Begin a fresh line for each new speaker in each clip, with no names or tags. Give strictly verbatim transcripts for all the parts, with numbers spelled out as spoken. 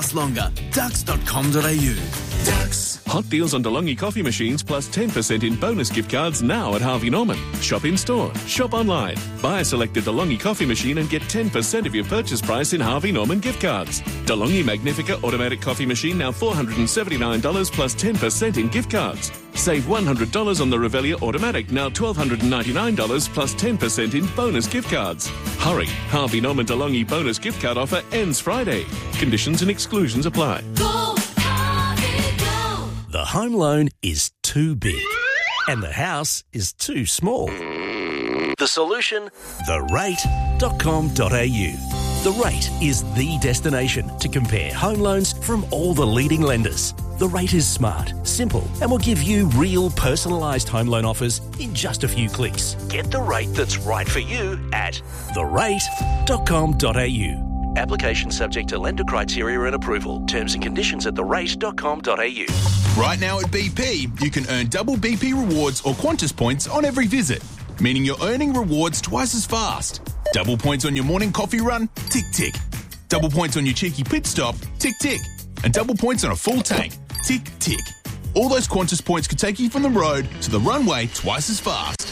last longer. Dux dot com dot a u. Dux.
Hot deals on DeLonghi coffee machines plus ten percent in bonus gift cards now at Harvey Norman. Shop in store, shop online. Buy a selected DeLonghi coffee machine and get ten percent of your purchase price in Harvey Norman gift cards. DeLonghi Magnifica automatic coffee machine now four hundred seventy-nine dollars plus ten percent in gift cards. Save one hundred dollars on the Revelia automatic, now one thousand two hundred ninety-nine dollars plus ten percent in bonus gift cards. Hurry, Harvey Norman DeLonghi bonus gift card offer ends Friday. Conditions and exclusions apply.
Go, Harvey, go.
The home loan is too big and the house is too small. The solution? the rate dot com dot a u. The Rate is the destination to compare home loans from all the leading lenders. The Rate is smart, simple, and will give you real personalised home loan offers in just a few clicks. Get the rate that's right for you at the rate dot com dot a u. Application subject to lender criteria and approval. Terms and conditions at the rate dot com dot a u.
Right now at B P, you can earn double B P rewards or Qantas points on every visit, meaning you're earning rewards twice as fast. Double points on your morning coffee run? Tick, tick. Double points on your cheeky pit stop? Tick, tick. And double points on a full tank? Tick, tick. All those Qantas points could take you from the road to the runway twice as fast.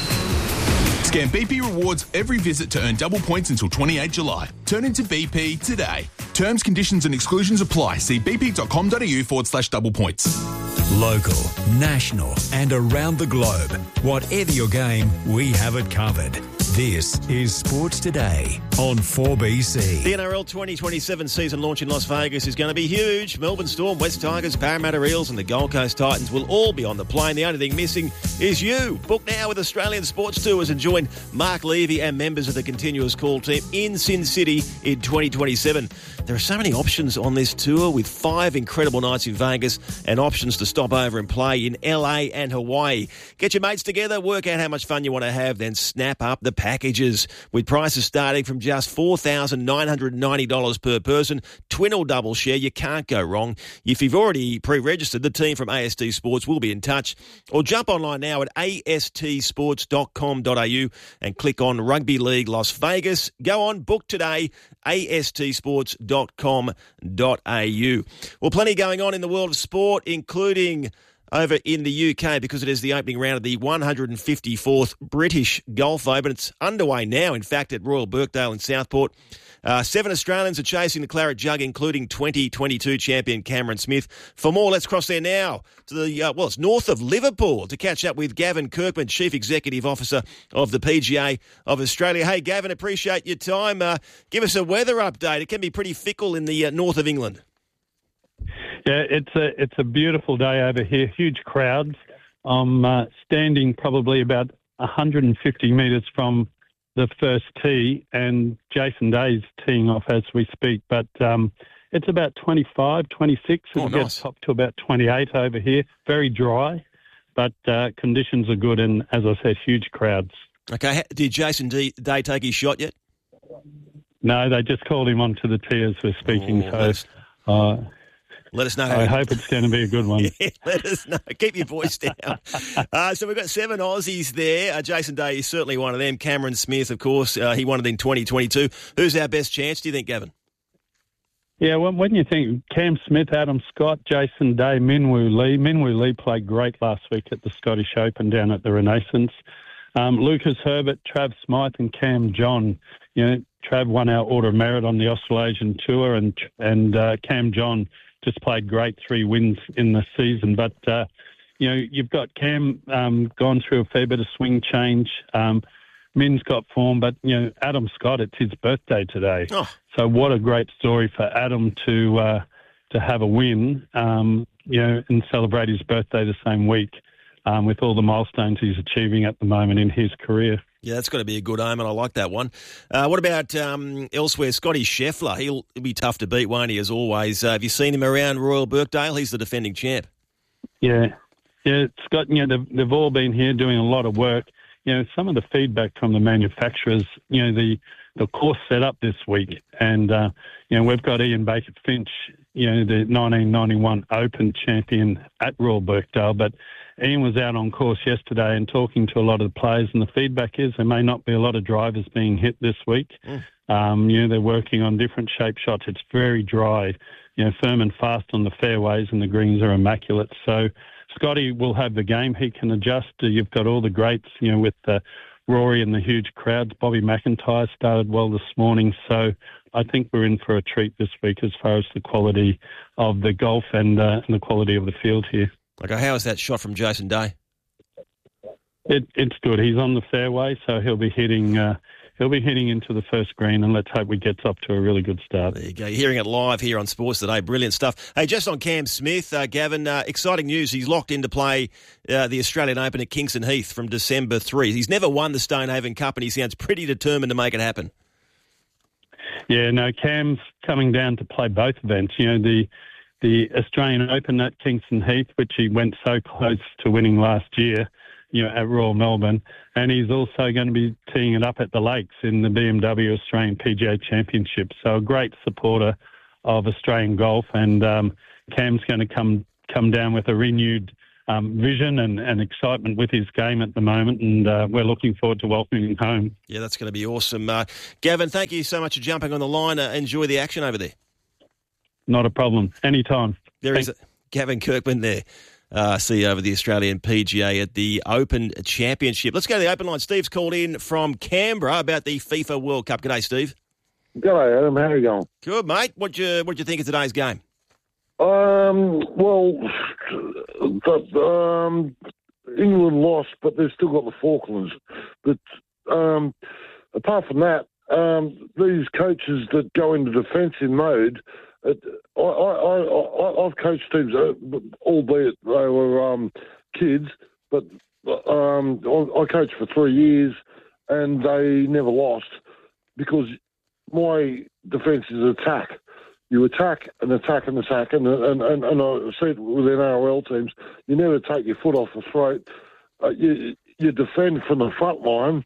Scan B P rewards every visit to earn double points until twenty-eighth July. Turn into B P today. Terms, conditions and exclusions apply. See bp.com.au forward slash double points.
Local, national and around the globe. Whatever your game, we have it covered. This is Sports Today on four B C.
The N R L twenty twenty-seven season launch in Las Vegas is going to be huge. Melbourne Storm, West Tigers, Parramatta Eels and the Gold Coast Titans will all be on the plane. The only thing missing is you. Book now with Australian Sports Tours and join Mark Levy and members of the Continuous Call team in Sin City in twenty twenty-seven. There are so many options on this tour with five incredible nights in Vegas and options to stop over and play in L A and Hawaii. Get your mates together, work out how much fun you want to have, then snap up the packages with prices starting from just four thousand nine hundred ninety dollars per person. Twin or double share, you can't go wrong. If you've already pre-registered, the team from A S T Sports will be in touch. Or jump online now at a s t sports dot com dot a u and click on Rugby League Las Vegas. Go on, book today, a s t sports dot com dot a u. Well, plenty going on in the world of sport, including over in the U K, because it is the opening round of the one hundred fifty-fourth British Golf Open. It's underway now, in fact, at Royal Birkdale in Southport. Uh, seven Australians are chasing the claret jug, including twenty twenty-two champion Cameron Smith. For more, let's cross there now to the, uh, well, it's north of Liverpool to catch up with Gavin Kirkman, Chief Executive Officer of the P G A of Australia. Hey, Gavin, appreciate your time. Uh, give us a weather update. It can be pretty fickle in the uh, north of England.
Yeah, it's a it's a beautiful day over here. Huge crowds. I'm uh, standing probably about one hundred fifty metres from the first tee, and Jason Day's teeing off as we speak. But um, it's about twenty-five, twenty-six. It'll
oh, nice.
get up to about twenty-eight over here. Very dry, but uh, conditions are good, and as I said, huge crowds.
Okay, did Jason D- Day take his shot yet?
No, they just called him onto the tee as we're speaking.
Oh,
so. Uh,
Let us know.
I hope it's going to be a good one.
Yeah, let us know. Keep your voice down. uh, so we've got seven Aussies there. Uh, Jason Day is certainly one of them. Cameron Smith, of course, uh, he won it in twenty twenty-two. Who's our best chance, do you think, Gavin?
Yeah, when, when you think Cam Smith, Adam Scott, Jason Day, Minwoo Lee. Minwoo Lee played great last week at the Scottish Open down at the Renaissance. Um, Lucas Herbert, Trav Smythe and Cam John. You know, Trav won our Order of Merit on the Australasian Tour, and, and uh, Cam John just played great, three wins in the season. But, uh, you know, you've got Cam um, gone through a fair bit of swing change. Um, Min's got form, but, you know, Adam Scott, it's his birthday today.
Oh.
So what a great story for Adam to uh, to have a win, um, you know, and celebrate his birthday the same week um, with all the milestones he's achieving at the moment in his career.
Yeah, that's got to be a good omen. I like that one. Uh, what about um, elsewhere? Scotty Scheffler. He'll be tough to beat, won't he, as always? Uh, have you seen him around Royal Birkdale? He's the defending champ.
Yeah. Yeah, Scott, you know, they've, they've all been here doing a lot of work. You know, some of the feedback from the manufacturers, you know, the, the course set up this week. And, uh, you know, we've got Ian Baker Finch you know, the nineteen ninety-one Open champion at Royal Birkdale. But Ian was out on course yesterday and talking to a lot of the players, and the feedback is there may not be a lot of drivers being hit this week. Mm. Um, you know, they're working on different shape shots. It's very dry, you know, firm and fast on the fairways, and the greens are immaculate. So Scotty will have the game. He can adjust. You've got all the greats, you know, with uh, Rory and the huge crowds. Bobby McIntyre started well this morning. So I think we're in for a treat this week as far as the quality of the golf and, uh, and the quality of the field here.
Okay, how is that shot from Jason Day?
It, it's good. He's on the fairway, so he'll be hitting uh, he'll be hitting into the first green, and let's hope we gets up to a really good start.
There you go. You're hearing it live here on Sports Today. Brilliant stuff. Hey, just on Cam Smith, uh, Gavin, uh, exciting news. He's locked in to play uh, the Australian Open at Kingston Heath from December third. He's never won the Stonehaven Cup, and he sounds pretty determined to make it happen.
Yeah, no, Cam's coming down to play both events. You know, the the Australian Open at Kingston Heath, which he went so close to winning last year, you know, at Royal Melbourne. And he's also going to be teeing it up at the Lakes in the B M W Australian P G A Championship. So a great supporter of Australian golf. And um, Cam's going to come come down with a renewed um, vision and, and excitement with his game at the moment. And uh, we're looking forward to welcoming him home.
Yeah, that's going to be awesome. Uh, Gavin, thank you so much for jumping on the line. Uh, enjoy the action over there.
Not a problem. Anytime.
There Thanks. is a, Gavin Kirkman there. Uh, C E O of the Australian P G A at the Open Championship. Let's go to the open line. Steve's called in from Canberra about the FIFA World Cup. G'day, Steve.
G'day, Adam. How are you going?
Good, mate. What'd you, what'd you think of today's game?
Um, well, but, um, England lost, but they've still got the Falklands. But um, apart from that, um, these coaches that go into defensive mode, It, I, I, I, I've coached teams, uh, albeit they were um, kids, but um, I, I coached for three years and they never lost because my defence is attack. You attack and attack and attack, and and, and, and I see it within R O L teams, you never take your foot off the throat. Uh, you, you defend from the front line,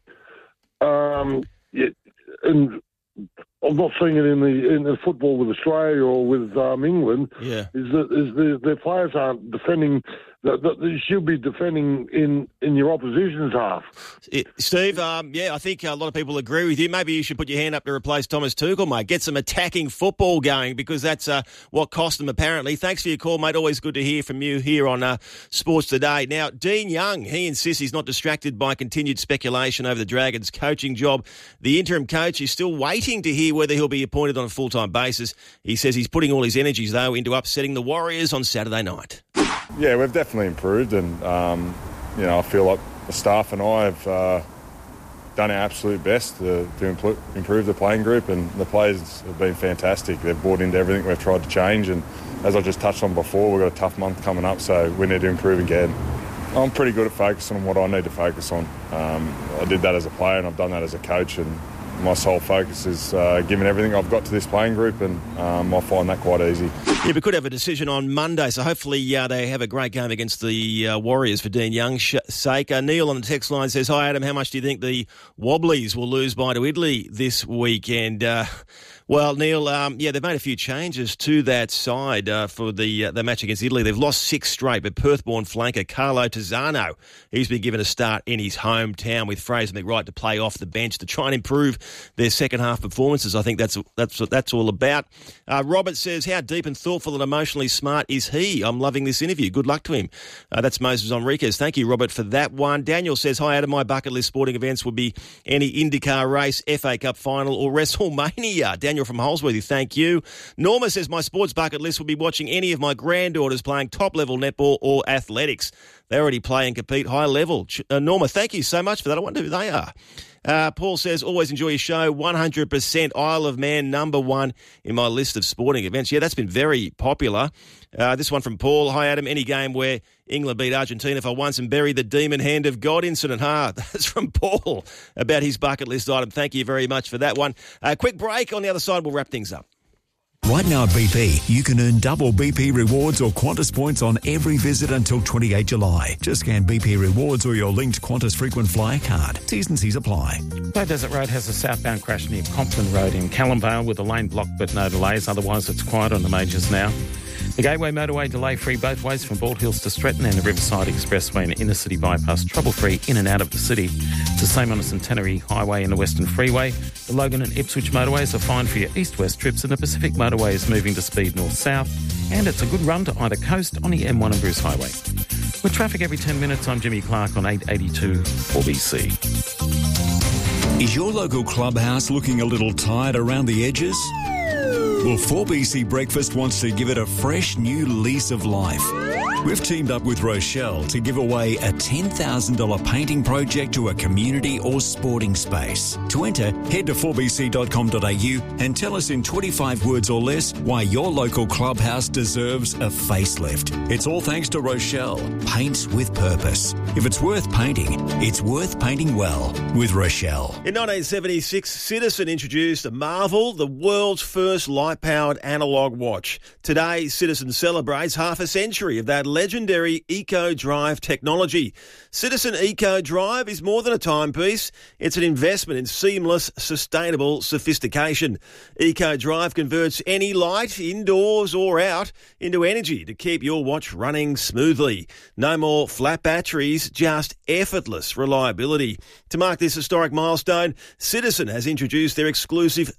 um, you, and I'm not seeing it in the in the football with Australia or with um, England.
Yeah,
is that is the the players aren't defending. That they should be defending in, in your opposition's half.
It, Steve, um, yeah, I think a lot of people agree with you. Maybe you should put your hand up to replace Thomas Tuchel, mate. Get some attacking football going because that's uh, what cost them apparently. Thanks for your call, mate. Always good to hear from you here on uh, Sports Today. Now, Dean Young, he insists he's not distracted by continued speculation over the Dragons' coaching job. The interim coach is still waiting to hear whether he'll be appointed on a full-time basis. He says he's putting all his energies, though, into upsetting the Warriors on Saturday night.
Yeah, we've definitely improved, and um, you know, I feel like the staff and I have uh, done our absolute best to, to impl- improve the playing group, and the players have been fantastic. They've bought into everything we've tried to change, and as I just touched on before, we've got a tough month coming up, so we need to improve again. I'm pretty good at focusing on what I need to focus on. Um, I did that as a player, and I've done that as a coach, and my sole focus is uh, giving everything I've got to this playing group, and um, I find that quite easy.
Yeah, we could have a decision on Monday, so hopefully uh, they have a great game against the uh, Warriors for Dean Young's sh- sake. Uh, Neil on the text line says, "Hi Adam, how much do you think the Wobblies will lose by to Italy this weekend?" Uh, well, Neil, um, yeah, they've made a few changes to that side uh, for the uh, the match against Italy. They've lost six straight, but Perth-born flanker Carlo Tizzano, he's been given a start in his hometown with Fraser McWright to play off the bench to try and improve their second half performances. I think that's that's what that's all about. Uh, Robert says, "How deep and thoughtful and emotionally smart is he? I'm loving this interview. Good luck to him." Uh, that's Moses Enriquez. Thank you, Robert, for that one. Daniel says, "Hi, Adam. My bucket list sporting events would be any IndyCar race, F A Cup final, or WrestleMania." Daniel from Holsworthy, thank you. Norma says, "My sports bucket list would be watching any of my granddaughters playing top-level netball or athletics. They already play and compete high level." Uh, Norma, thank you so much for that. I wonder who they are. Uh, Paul says, "Always enjoy your show. one hundred percent Isle of Man, number one in my list of sporting events." Yeah, that's been very popular. Uh, this one from Paul. "Hi, Adam. Any game where England beat Argentina for once and bury the demon hand of God incident?" Ha, that's from Paul about his bucket list item. Thank you very much for that one. Uh, quick break. On the other side, we'll wrap things up.
Right now at B P, you can earn double B P rewards or Qantas points on every visit until the twenty-eighth of July. Just scan B P rewards or your linked Qantas frequent flyer card. T's and C's apply.
Low Desert Road has a southbound crash near Compton Road in Callumvale with a lane blocked but no delays. Otherwise, it's quiet on the majors now. The Gateway Motorway delay-free both ways from Bald Hills to Stretton, and the Riverside Expressway and Inner City Bypass trouble-free in and out of the city. It's the same on the Centenary Highway and the Western Freeway. The Logan and Ipswich motorways are fine for your east-west trips, and the Pacific Motorway is moving to speed north-south, and it's a good run to either coast on the M one and Bruce Highway. With traffic every ten minutes, I'm Jimmy Clark on eight eighty-two four B C.
Is your local clubhouse looking a little tired around the edges? Well, four B C Breakfast wants to give it a fresh new lease of life. We've teamed up with Rochelle to give away a ten thousand dollars painting project to a community or sporting space. To enter, head to four b c dot com dot a u and tell us in twenty-five words or less why your local clubhouse deserves a facelift. It's all thanks to Rochelle. Paints with purpose. If it's worth painting, it's worth painting well with Rochelle.
In nineteen seventy-six, Citizen introduced the Marvel, the world's first light-powered analogue watch. Today, Citizen celebrates half a century of that legendary Eco Drive technology. Citizen Eco Drive is more than a timepiece. It's an investment in seamless, sustainable sophistication. Eco Drive converts any light, indoors or out, into energy to keep your watch running smoothly. No more flat batteries, just effortless reliability. To mark this historic milestone, Citizen has introduced their exclusive